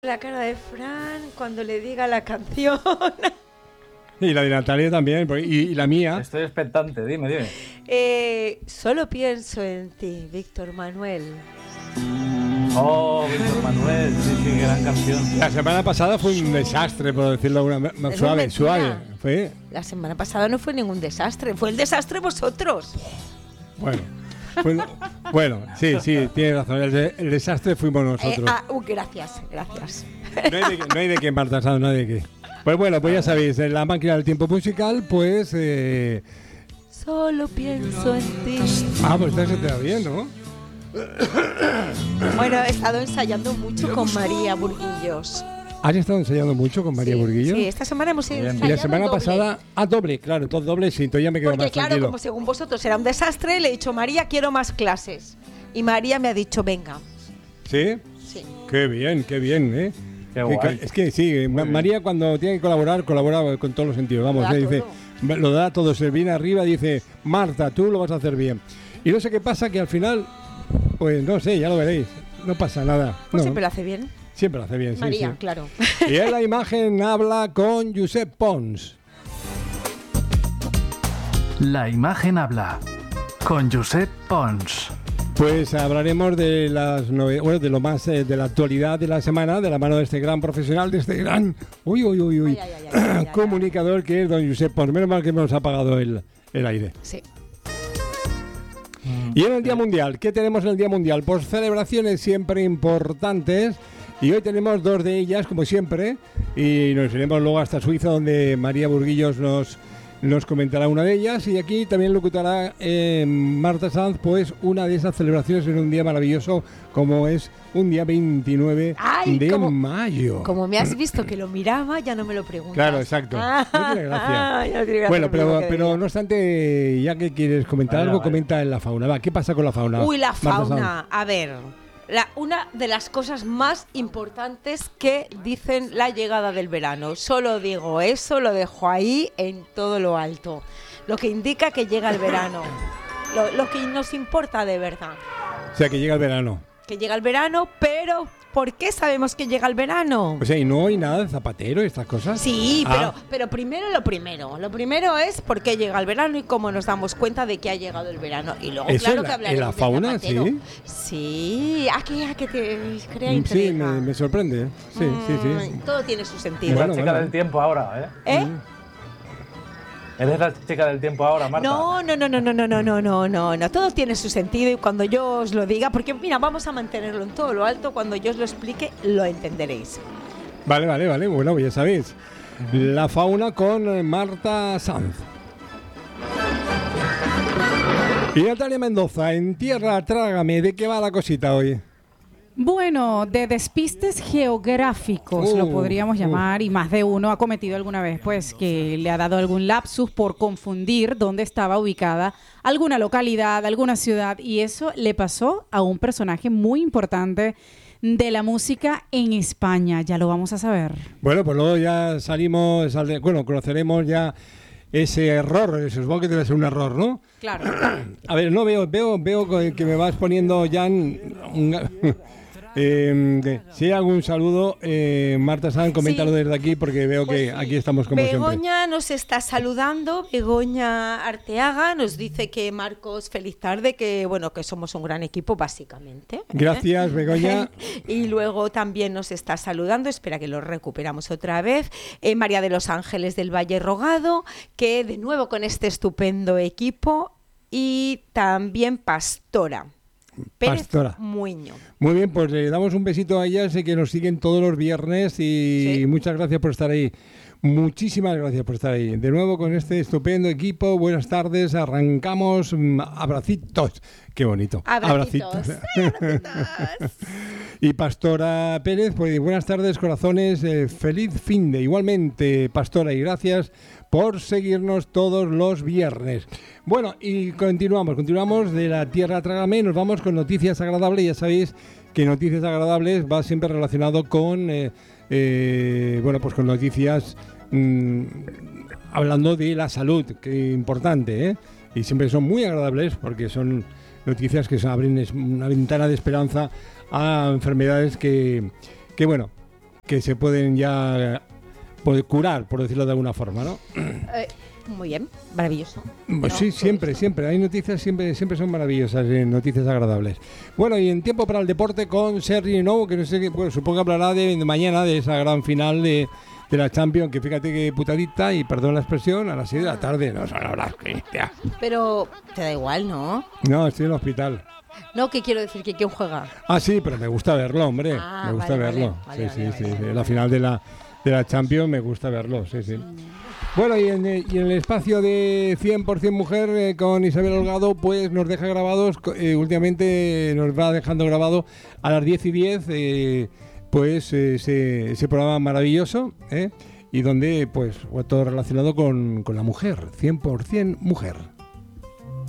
La cara de Fran cuando le diga la canción. Y la de Natalia también, y la mía. Estoy expectante, dime. Solo pienso en ti, Víctor Manuel. Oh, Víctor Manuel, sí, gran canción. La semana pasada fue un desastre, por decirlo de una suave. Fue. La semana pasada no fue ningún desastre, fue el desastre vosotros. Bueno, sí, tienes razón. El desastre fuimos nosotros. Gracias. No hay de qué, Marta Sanz, no hay de qué. Pues bueno, pues ya sabéis, en la máquina del tiempo musical, pues... Solo pienso en ti. Pues se te da bien, ¿no? Bueno, he estado ensayando mucho con María Burguillos. ¿Has estado ensayando mucho con María Burguillos? Sí, esta semana hemos ensayado. Y la semana pasada, doble, claro, todo doble, sí, entonces ya me quedo más tranquilo. Claro, como según vosotros era un desastre, le he dicho, María, quiero más clases. Y María me ha dicho, venga. ¿Sí? Sí. Qué bien, ¿eh? Qué guay. Es que sí, María cuando tiene que colabora con todos los sentidos. Vamos, dice, lo da todo, se viene arriba y dice, Marta, tú lo vas a hacer bien. Y no sé qué pasa, que al final, pues no sé, ya lo veréis, no pasa nada. Pues siempre lo hace bien. Siempre lo hace bien, sí. María, sí. claro. Y en la imagen habla con Josep Pons. La imagen habla con Josep Pons. Pues hablaremos de las de lo más de la actualidad de la semana, de la mano de este gran profesional, de este gran comunicador que es don Josep Pons. Menos mal que nos ha apagado el aire. Sí. Y en el Día Mundial, ¿qué tenemos en el Día Mundial? Pues celebraciones siempre importantes. Y hoy tenemos dos de ellas, como siempre, y nos iremos luego hasta Suiza, donde María Burguillos nos comentará una de ellas, y aquí también locutará Marta Sanz, pues una de esas celebraciones en un día maravilloso, como es un día 29 de mayo. Como me has visto que lo miraba, ya no me lo preguntas. Claro, exacto. No tiene gracia. Bueno, pero no obstante, ya que quieres comentar algo, comenta en la fauna. Va, ¿qué pasa con la fauna? Uy, la fauna. A ver... una de las cosas más importantes que dicen la llegada del verano. Solo digo eso, lo dejo ahí en todo lo alto. Lo que indica que llega el verano. Lo que nos importa de verdad. O sea, que llega el verano. Que llega el verano, pero ¿por qué sabemos que llega el verano? O sea, ¿y no hay nada de zapatero y estas cosas? Sí, pero primero lo primero. Lo primero es por qué llega el verano y cómo nos damos cuenta de que ha llegado el verano. Y luego, claro, que hablaremos ¿en la fauna, sí? Sí, a que te crea intriga. Sí, me sorprende. Sí. Todo tiene su sentido. Es la chica del tiempo ahora, ¿eh? ¿Eres la chica del tiempo ahora, Marta? No. Todo tiene su sentido y cuando yo os lo diga, porque mira, vamos a mantenerlo en todo lo alto, cuando yo os lo explique, lo entenderéis. Vale. Bueno, ya sabéis. La fauna con Marta Sanz. Y Natalia Mendoza, en Tierra Trágame, ¿de qué va la cosita hoy? Bueno, de despistes geográficos lo podríamos llamar, y más de uno ha cometido alguna vez pues que le ha dado algún lapsus por confundir dónde estaba ubicada alguna localidad, alguna ciudad, y eso le pasó a un personaje muy importante de la música en España. Ya lo vamos a saber. Bueno, pues luego ya conoceremos ya ese error, supongo que debe ser un error, ¿no? Claro. A ver, no veo que me vas poniendo ya si hay algún saludo, Marta Sanz, coméntalo desde aquí, porque veo que aquí estamos como siempre. Begoña nos está saludando, Begoña Arteaga nos dice que Marcos, feliz tarde, que bueno, que somos un gran equipo básicamente. Gracias, Begoña. Y luego también nos está saludando, espera que lo recuperamos otra vez, María de los Ángeles del Valle Rogado, que de nuevo con este estupendo equipo, y también Pastora. Pastora Muño. Muy bien, pues le damos un besito a ella, sé que nos siguen todos los viernes y muchas gracias por estar ahí. Muchísimas gracias por estar ahí. De nuevo con este estupendo equipo, buenas tardes, arrancamos, abracitos. Qué bonito. Abracitos. Y Pastora Pérez, pues buenas tardes, corazones, feliz fin de igualmente, Pastora, y gracias por seguirnos todos los viernes. Bueno, y continuamos de la Tierra Trágame, nos vamos con noticias agradables. Ya sabéis que noticias agradables va siempre relacionado con, pues con noticias hablando de la salud, que importante, y siempre son muy agradables porque son noticias que se abren una ventana de esperanza a enfermedades que que se pueden ya curar, por decirlo de alguna forma, ¿no? Muy bien, maravilloso. Pues sí, siempre. Hay noticias, siempre son maravillosas, noticias agradables. Bueno, y en tiempo para el deporte con Sergi Nou, que no sé qué, bueno, supongo que hablará de mañana, de esa gran final de la Champions, que fíjate que putadita, y perdón la expresión, a las 6 de la tarde, no son horas, Cristian. Pero te da igual, ¿no? No, estoy en el hospital. No, ¿qué quiero decir? ¿Que quién juega? Ah, sí, pero me gusta verlo, hombre. Me gusta verlo. Sí. La final de la Champions me gusta verlo, sí. Bueno, y en el espacio de 100% Mujer con Isabel Holgado, pues nos deja grabados, últimamente nos va dejando grabado a las 10:10, pues ese programa maravilloso, y donde pues todo relacionado con la mujer, 100% Mujer.